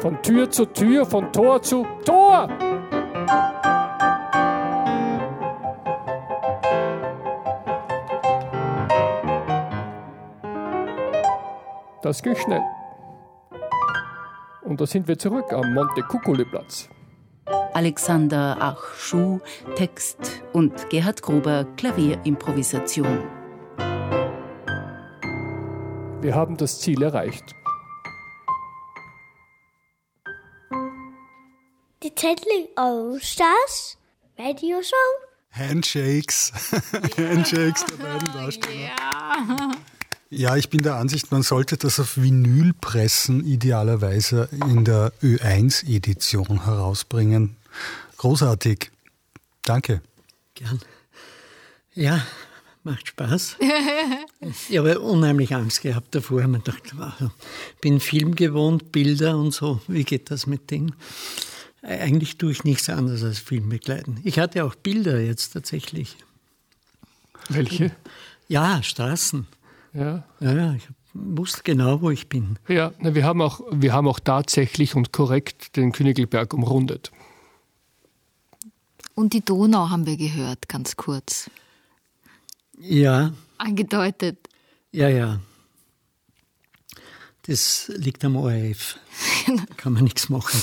Von Tür zu Tür, von Tor zu Tor. Das ging schnell. Und da sind wir zurück am Montecuccoli-Platz. Alexander Ach-Schuh, Text und Gerhard Gruber, Klavierimprovisation. Wir haben das Ziel erreicht. Die Zettel All-Stars Radio Show. Handshakes. Handshakes der beiden Darsteller. Ja, ich bin der Ansicht, man sollte das auf Vinyl pressen, idealerweise in der Ö1-Edition herausbringen. Großartig. Danke. Gern. Ja, macht Spaß. Ich habe unheimlich Angst gehabt davor. Ich habe mir gedacht, wow, bin Film gewohnt, Bilder und so. Wie geht das mit Ding? Eigentlich tue ich nichts anderes als Film begleiten. Ich hatte auch Bilder jetzt tatsächlich. Welche? Ja, Straßen. Ja. Ja, ich wusste genau, wo ich bin. Ja, wir haben auch tatsächlich und korrekt den Königelberg umrundet. Und die Donau haben wir gehört, ganz kurz. Ja. Angedeutet. Ja. Das liegt am ORF. Da kann man nichts machen.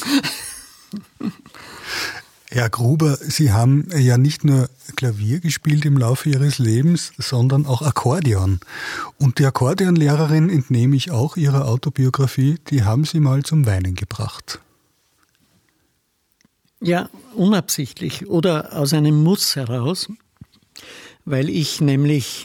Herr Gruber, Sie haben ja nicht nur Klavier gespielt im Laufe Ihres Lebens, sondern auch Akkordeon. Und die Akkordeonlehrerin, entnehme ich auch Ihrer Autobiografie, die haben Sie mal zum Weinen gebracht. Ja, unabsichtlich oder aus einem Muss heraus, weil ich nämlich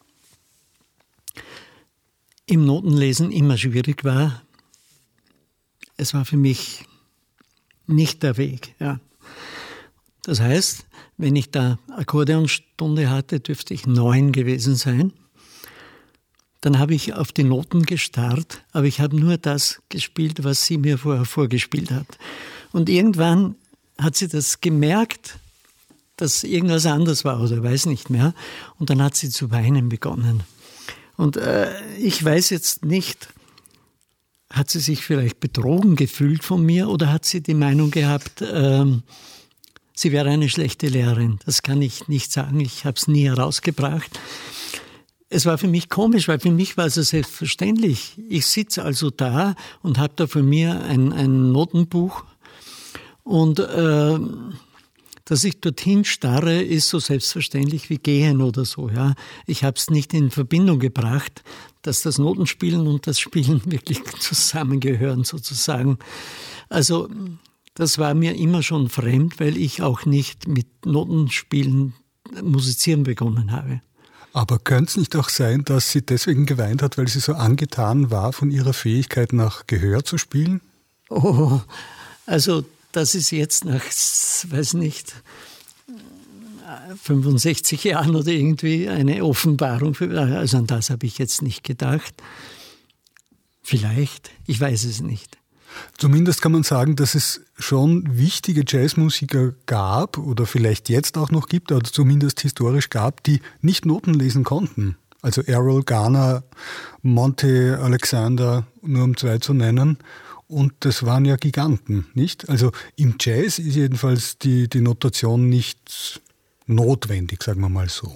im Notenlesen immer schwierig war. Es war für mich nicht der Weg, ja. Das heißt, wenn ich da Akkordeonstunde hatte, dürfte ich 9 gewesen sein. Dann habe ich auf die Noten gestarrt, aber ich habe nur das gespielt, was sie mir vorher vorgespielt hat. Und irgendwann hat sie das gemerkt, dass irgendwas anders war oder weiß nicht mehr. Und dann hat sie zu weinen begonnen. Und ich weiß jetzt nicht, hat sie sich vielleicht betrogen gefühlt von mir oder hat sie die Meinung gehabt, sie wäre eine schlechte Lehrerin. Das kann ich nicht sagen. Ich habe es nie herausgebracht. Es war für mich komisch, weil für mich war es selbstverständlich. Ich sitze also da und habe da von mir ein Notenbuch und dass ich dorthin starre, ist so selbstverständlich wie gehen oder so. Ja. Ich habe es nicht in Verbindung gebracht, dass das Notenspielen und das Spielen wirklich zusammengehören sozusagen. Also das war mir immer schon fremd, weil ich auch nicht mit Notenspielen musizieren begonnen habe. Aber könnte es nicht auch sein, dass sie deswegen geweint hat, weil sie so angetan war von ihrer Fähigkeit, nach Gehör zu spielen? Oh, also das ist jetzt nach, weiß nicht, 65 Jahren oder irgendwie eine Offenbarung. Also an das habe ich jetzt nicht gedacht. Vielleicht, ich weiß es nicht. Zumindest kann man sagen, dass es schon wichtige Jazzmusiker gab oder vielleicht jetzt auch noch gibt, oder zumindest historisch gab, die nicht Noten lesen konnten. Also Errol Garner, Monte Alexander, nur um 2 zu nennen. Und das waren ja Giganten, nicht? Also im Jazz ist jedenfalls die Notation nicht notwendig, sagen wir mal so.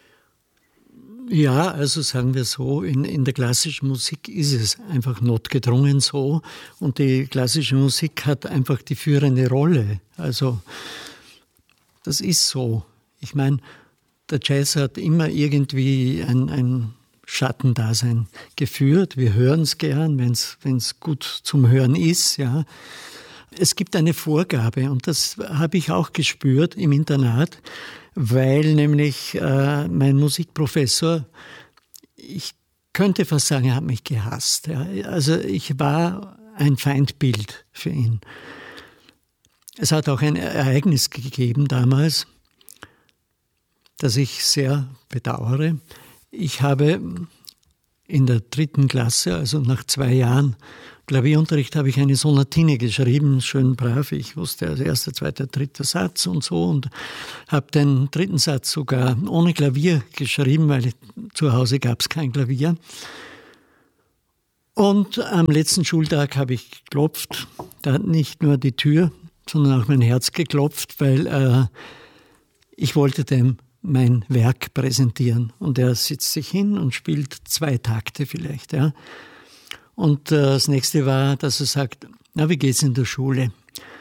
Ja, also sagen wir so, in der klassischen Musik ist es einfach notgedrungen so und die klassische Musik hat einfach die führende Rolle. Also das ist so. Ich meine, der Jazz hat immer irgendwie ein Schattendasein geführt. Wir hören es gern, wenn es gut zum Hören ist. Ja. Es gibt eine Vorgabe und das habe ich auch gespürt im Internat, weil nämlich mein Musikprofessor, ich könnte fast sagen, er hat mich gehasst. Ja. Also ich war ein Feindbild für ihn. Es hat auch ein Ereignis gegeben damals, das ich sehr bedauere. Ich habe in der 3. Klasse, also nach 2 Jahren Klavierunterricht, habe ich eine Sonatine geschrieben, schön brav. Ich wusste also 1., 2., 3. Satz und so und habe den 3. Satz sogar ohne Klavier geschrieben, weil zu Hause gab es kein Klavier. Und am letzten Schultag habe ich geklopft Da hat nicht nur die Tür, sondern auch mein Herz geklopft, weil ich wollte dem mein Werk präsentieren. Und er setzt sich hin und spielt 2 Takte vielleicht. Ja. Und das nächste war, dass er sagt, na, wie geht's in der Schule?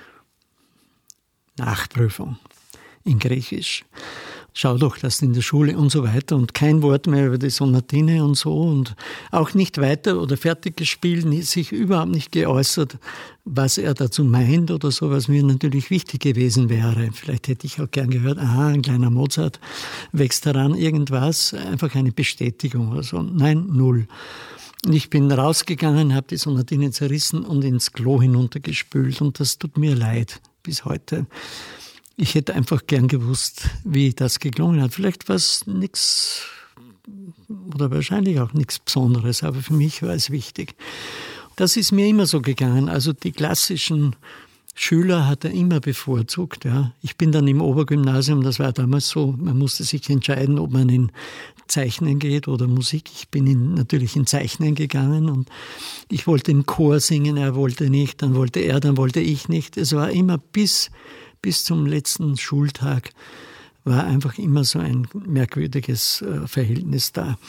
Nachprüfung in Griechisch. Schau doch, dass in der Schule und so weiter und kein Wort mehr über die Sonatine und so und auch nicht weiter oder fertig gespielt, sich überhaupt nicht geäußert, was er dazu meint oder so, was mir natürlich wichtig gewesen wäre. Vielleicht hätte ich auch gern gehört, aha, ein kleiner Mozart wächst daran, irgendwas, einfach eine Bestätigung oder so. Nein, 0. Und ich bin rausgegangen, habe die Sonatine zerrissen und ins Klo hinuntergespült und das tut mir leid bis heute. Ich hätte einfach gern gewusst, wie das geklungen hat. Vielleicht war es nichts oder wahrscheinlich auch nichts Besonderes, aber für mich war es wichtig. Das ist mir immer so gegangen. Also die klassischen Schüler hat er immer bevorzugt. Ja. Ich bin dann im Obergymnasium, das war damals so, man musste sich entscheiden, ob man in Zeichnen geht oder Musik. Ich bin natürlich in Zeichnen gegangen und ich wollte im Chor singen, er wollte nicht, dann wollte er, dann wollte ich nicht. Es war immer bis zum letzten Schultag war einfach immer so ein merkwürdiges Verhältnis da.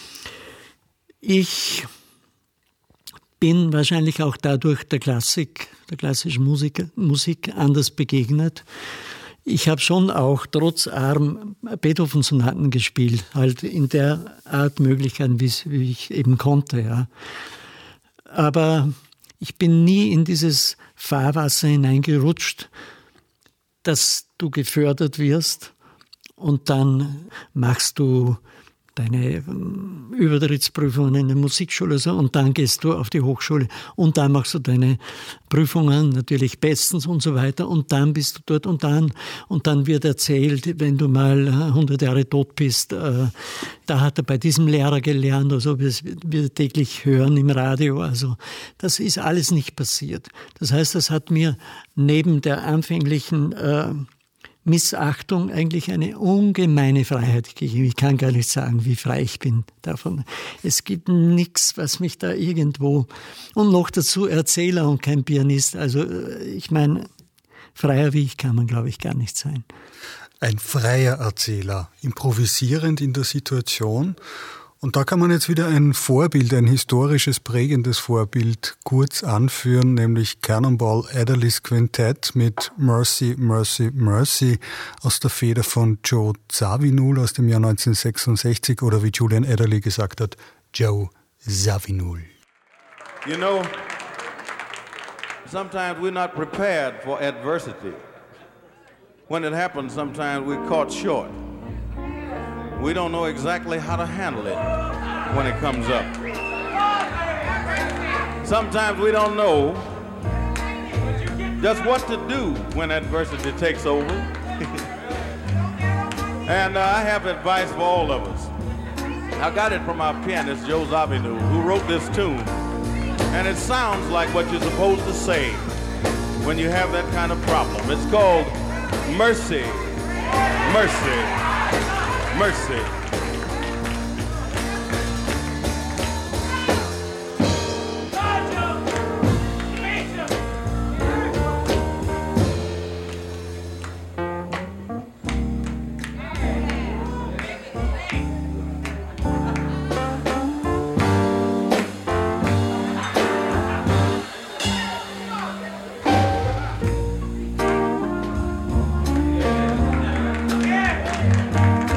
Ich bin wahrscheinlich auch dadurch der klassischen Musik anders begegnet. Ich habe schon auch trotz Arm Beethoven-Sonaten gespielt, halt in der Art Möglichkeiten, wie ich eben konnte. Ja. Aber ich bin nie in dieses Fahrwasser hineingerutscht, dass du gefördert wirst und dann machst du deine Übertrittsprüfungen in der Musikschule so, und dann gehst du auf die Hochschule und dann machst du deine Prüfungen natürlich bestens und so weiter und dann bist du dort und dann wird erzählt, wenn du mal 100 Jahre tot bist, da hat er bei diesem Lehrer gelernt, also wir täglich hören im Radio, also das ist alles nicht passiert. Das heißt, das hat mir neben der anfänglichen Missachtung eigentlich eine ungemeine Freiheit gegeben. Ich kann gar nicht sagen, wie frei ich bin davon. Es gibt nichts, was mich da irgendwo... Und noch dazu Erzähler und kein Pianist. Also ich meine, freier wie ich kann man, glaube ich, gar nicht sein. Ein freier Erzähler, improvisierend in der Situation. Und da kann man jetzt wieder ein Vorbild, ein historisches, prägendes Vorbild kurz anführen, nämlich Cannonball Adderley's Quintett mit Mercy, Mercy, Mercy aus der Feder von Joe Zawinul aus dem Jahr 1966 oder wie Julian Adderley gesagt hat, Joe Zawinul. You know, sometimes we're not prepared for adversity. When it happens, sometimes we're caught short. We don't know exactly how to handle it when it comes up. Sometimes we don't know just what to do when adversity takes over. And I have advice for all of us. I got it from our pianist, Joe Zawinul, who wrote this tune. And it sounds like what you're supposed to say when you have that kind of problem. It's called Mercy, Mercy, Mercy.